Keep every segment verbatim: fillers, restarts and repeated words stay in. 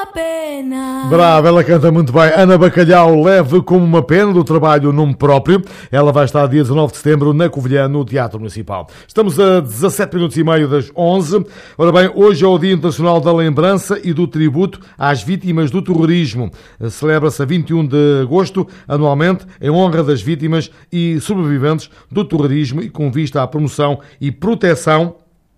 pena. Brava, ela canta muito bem. Ana Bacalhau, Leve como uma pena, do trabalho Nome Próprio. Ela vai estar dia dezanove de setembro na Covilhã, no Teatro Municipal. Estamos a dezassete minutos e meio das onze. Ora bem, hoje é o Dia Internacional da Lembrança e do Tributo às Vítimas do Terrorismo. Celebra-se a vinte e um de agosto, anualmente, em honra das vítimas e sobreviventes do terrorismo e com vista à promoção e proteção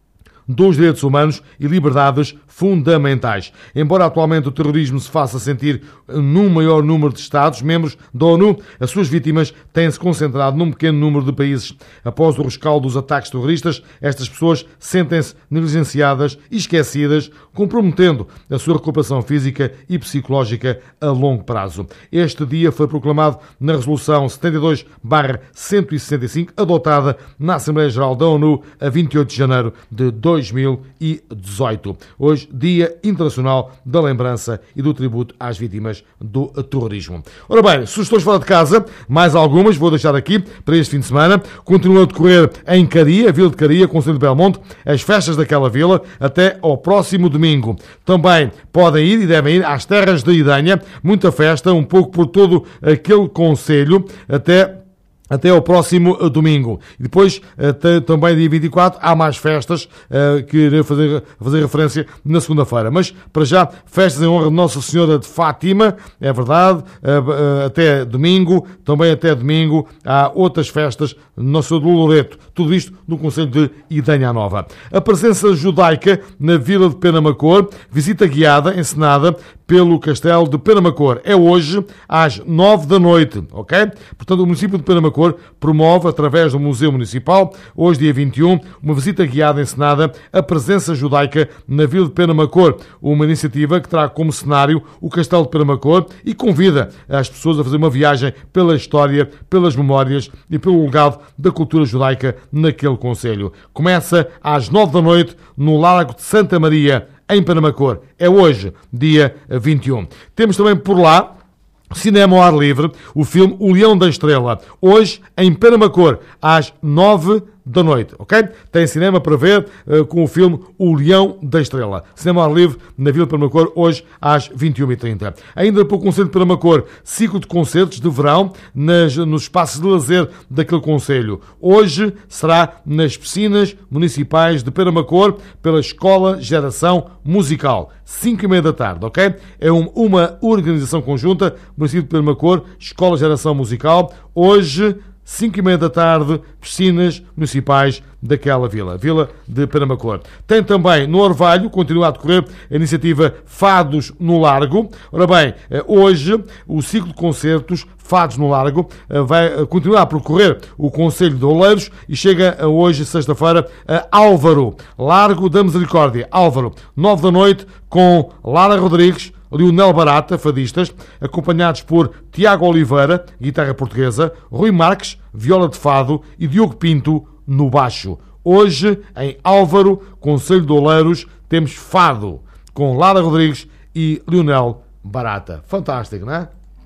dos direitos humanos e liberdades fundamentais. Embora atualmente o terrorismo se faça sentir num maior número de Estados-membros da ONU, as suas vítimas têm-se concentrado num pequeno número de países. Após o rescaldo dos ataques terroristas, estas pessoas sentem-se negligenciadas e esquecidas, comprometendo a sua recuperação física e psicológica a longo prazo. Este dia foi proclamado na Resolução setenta e dois barra cento e sessenta e cinco, adotada na Assembleia Geral da ONU a vinte e oito de janeiro de dois mil e dezoito. Hoje, Dia Internacional da Lembrança e do Tributo às Vítimas do Terrorismo. Ora bem, sugestões fora de casa, mais algumas, vou deixar aqui para este fim de semana. Continua a decorrer em Caria, Vila de Caria, Concelho de Belmonte, as festas daquela vila até ao próximo domingo. Também podem ir e devem ir às terras de Idanha, muita festa, um pouco por todo aquele concelho, até Até ao próximo uh, domingo. E depois, uh, também dia vinte e quatro, há mais festas uh, que irei fazer, fazer referência na segunda-feira. Mas, para já, festas em honra de Nossa Senhora de Fátima, é verdade, uh, uh, até domingo. Também até domingo há outras festas no Nossa Senhora do Loreto. Tudo isto no concelho de Idanha Nova. A presença judaica na Vila de Penamacor, visita guiada, encenada pelo Castelo de Penamacor. É hoje, às nove da noite, ok? Portanto, o município de Penamacor promove, através do Museu Municipal, hoje dia vinte e um, uma visita guiada encenada a presença judaica na Vila de Penamacor, uma iniciativa que terá como cenário o Castelo de Penamacor e convida as pessoas a fazer uma viagem pela história, pelas memórias e pelo legado da cultura judaica naquele concelho. Começa às nove da noite no Largo de Santa Maria, em Penamacor. É hoje, dia vinte e um. Temos também por lá cinema ao ar livre, o filme O Leão da Estrela, hoje em Penamacor, às nove da noite, ok? Tem cinema para ver uh, com o filme O Leão da Estrela. Cinema ao ar livre na Vila de Penamacor, hoje às vinte e uma e trinta. Ainda para o Concelho de Penamacor, ciclo de concertos de verão nas, nos espaços de lazer daquele concelho. Hoje será nas piscinas municipais de Penamacor, pela Escola Geração Musical. cinco e meia da tarde, ok? É um, uma organização conjunta, município de Penamacor, Escola Geração Musical. Hoje, cinco e meia da tarde, piscinas municipais daquela vila, Vila de Penamacor. Tem também no Orvalho, continua a decorrer a iniciativa Fados no Largo. Ora bem, hoje o ciclo de concertos Fados no Largo vai continuar a percorrer o concelho de Oleiros e chega hoje, sexta-feira, a Álvaro, Largo da Misericórdia. Álvaro, nove da noite, com Lara Rodrigues, Leonel Barata, fadistas, acompanhados por Tiago Oliveira, guitarra portuguesa, Rui Marques, viola de fado e Diogo Pinto no baixo. Hoje, em Álvaro, Concelho de Oleiros, temos fado com Lara Rodrigues e Leonel Barata. Fantástico, não é?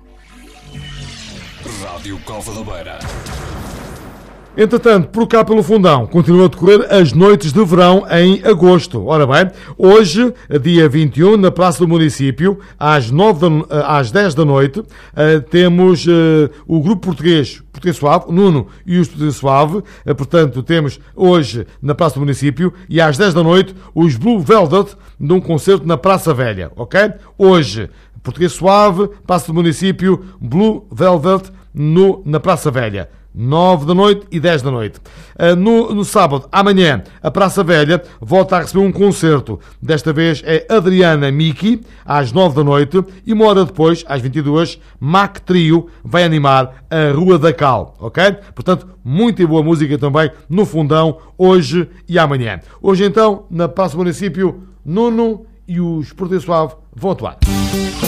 Rádio Cova da Beira. Entretanto, por cá pelo Fundão, continuam a decorrer as noites de verão em agosto. Ora bem, hoje, dia vinte e um, na Praça do Município, às, nove da, às dez da noite, temos o grupo português Português Suave, Nuno e os Português Suave. Portanto, temos hoje na Praça do Município e às dez da noite os Blue Velvet de um concerto na Praça Velha, ok? Hoje, Português Suave, Praça do Município, Blue Velvet no, na Praça Velha. nove da noite e dez da noite. No, no sábado, amanhã, a Praça Velha volta a receber um concerto. Desta vez é Adriana Miki, às nove da noite, e uma hora depois, às vinte e duas, Mac Trio vai animar a Rua da Cal, ok? Portanto, muita boa música também no Fundão, hoje e amanhã. Hoje, então, na Praça do Município, Nuno e os Português Suave vão atuar.